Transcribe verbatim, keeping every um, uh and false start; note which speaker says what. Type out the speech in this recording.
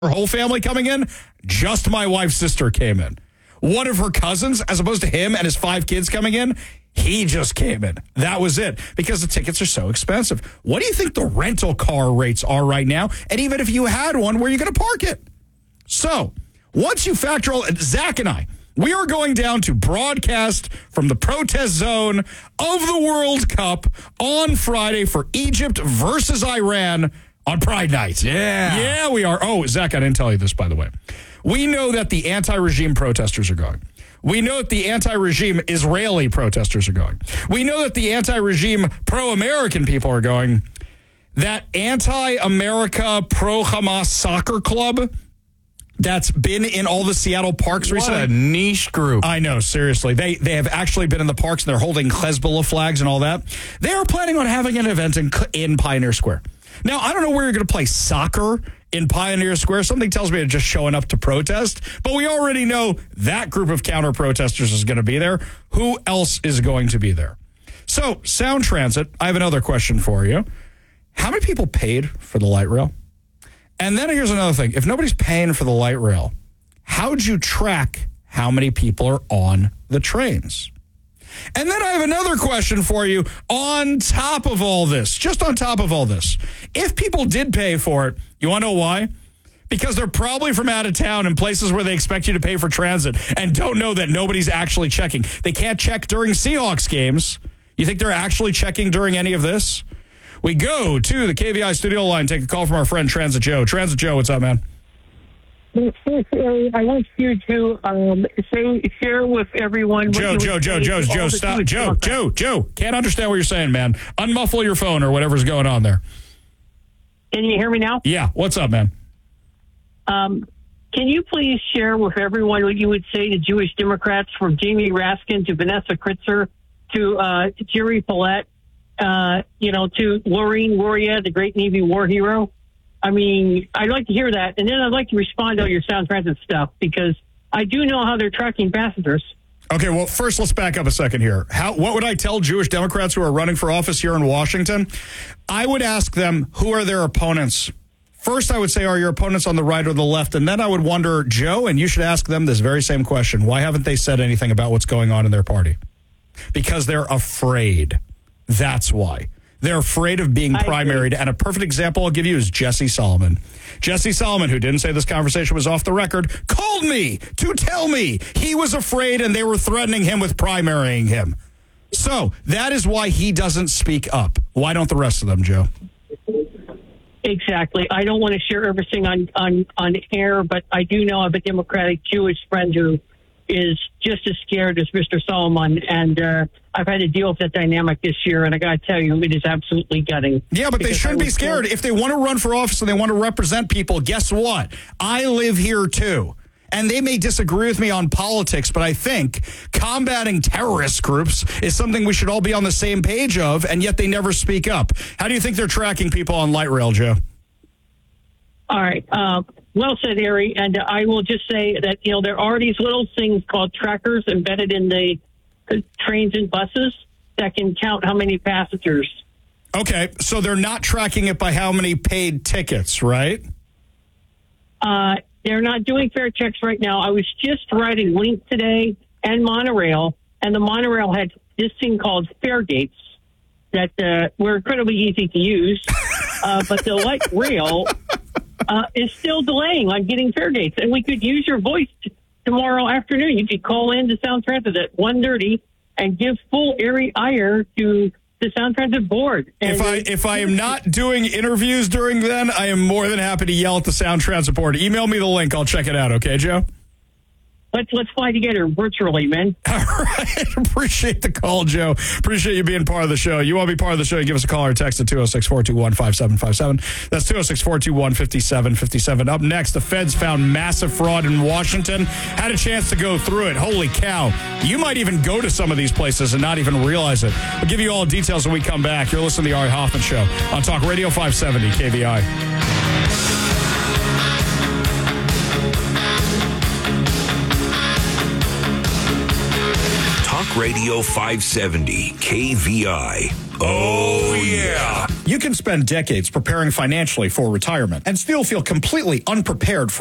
Speaker 1: her whole family coming in. Just my wife's sister came in. One of her cousins, as opposed to him and his five kids coming in, he just came in. That was it, because the tickets are so expensive. What do you think the rental car rates are right now? And even if you had one, where are you going to park it? So once you factor all, Zach and I, we are going down to broadcast from the protest zone of the World Cup on Friday for Egypt versus Iran on Pride Night.
Speaker 2: Yeah.
Speaker 1: Yeah, we are. Oh, Zach, I didn't tell you this, by the way. We know that the anti-regime protesters are going. We know that the anti-regime Israeli protesters are going. We know that the anti-regime pro-American people are going. That anti-America pro-Hamas soccer club that's been in all the Seattle parks
Speaker 2: what
Speaker 1: recently.
Speaker 2: What a niche group.
Speaker 1: I know, seriously. They they have actually been in the parks, and they're holding Hezbollah flags and all that. They are planning on having an event in, in Pioneer Square. Now, I don't know where you're going to play soccer in Pioneer Square. Something tells me they're just showing up to protest. But we already know that group of counter-protesters is going to be there. Who else is going to be there? So, Sound Transit, I have another question for you. How many people paid for the light rail? And then here's another thing. If nobody's paying for the light rail, how'd you track how many people are on the trains? And then I have another question for you on top of all this, just on top of all this. If people did pay for it, you want to know why? Because they're probably from out of town in places where they expect you to pay for transit and don't know that nobody's actually checking. They can't check during Seahawks games. You think they're actually checking during any of this? We go to the K V I studio line, take a call from our friend Transit Joe. Transit Joe, what's up, man?
Speaker 3: I want you to um, say, share with everyone.
Speaker 1: Joe, Joe, Joe, Joe, Joe, stop. Joe, Joe, Joe, can't understand what you're saying, man. Unmuffle your phone or whatever's going on there.
Speaker 3: Can you hear me now?
Speaker 1: Yeah, what's up, man?
Speaker 3: Um, can you please share with everyone what you would say to Jewish Democrats, from Jamie Raskin to Vanessa Kritzer to uh, Jerry Paulette, uh, you know, to Laureen Warrior, the great Navy war hero? I mean, I'd like to hear that, and then I'd like to respond to all your Sound Transit stuff, because I do know how they're tracking passengers.
Speaker 1: Okay, well, first let's back up a second here. How, what would I tell Jewish Democrats who are running for office here in Washington? I would ask them, who are their opponents? First, I would say, are your opponents on the right or the left? And then I would wonder, Joe, and you should ask them this very same question, why haven't they said anything about what's going on in their party? Because they're afraid. That's why. They're afraid of being primaried. And a perfect example I'll give you is Jesse Solomon. Jesse Solomon, who didn't say this conversation was off the record, called me to tell me he was afraid and they were threatening him with primarying him. So that is why he doesn't speak up. Why don't the rest of them, Joe?
Speaker 3: Exactly. I don't want to share everything on, on, on air, but I do know I have a Democratic Jewish friend who is just as scared as Mister Solomon, and uh, I've had to deal with that dynamic this year, and I got to tell you, it is absolutely gutting.
Speaker 1: Yeah, but they shouldn't be scared. If they want to run for office and they want to represent people, guess what? I live here too. And they may disagree with me on politics, but I think combating terrorist groups is something we should all be on the same page of, and yet they never speak up. How do you think they're tracking people on light rail, Joe?
Speaker 3: All right. Uh, well said, Harry. And I will just say that, you know, there are these little things called trackers embedded in the uh, trains and buses that can count how many passengers.
Speaker 1: Okay. So they're not tracking it by how many paid tickets, right?
Speaker 3: Uh, they're not doing fare checks right now. I was just riding Link today and Monorail, and the Monorail had this thing called fare gates that uh, were incredibly easy to use. uh, but the light rail uh, is still delaying on getting fare gates. And we could use your voice t- tomorrow afternoon. You could call in to Sound Transit at one thirty and give full airy ire to the Sound Transit board. And
Speaker 1: if I if I am not doing interviews during then, I am more than happy to yell at the Sound Transit board. Email me the link. I'll check it out. Okay, Joe?
Speaker 3: Let's let's fly together virtually, man.
Speaker 1: All right. Appreciate the call, Joe. Appreciate you being part of the show. You want to be part of the show, you give us a call or text at two oh six, four two one, five seven five seven. That's two oh six, four two one, five seven five seven. Up next, the feds found massive fraud in Washington. Had a chance to go through it. Holy cow. You might even go to some of these places and not even realize it. We'll give you all the details when we come back. You're listening to the Ari Hoffman Show on Talk Radio five seventy K V I.
Speaker 4: Radio five seventy K V I,
Speaker 2: Oh, yeah.
Speaker 1: You can spend decades preparing financially for retirement and still feel completely unprepared for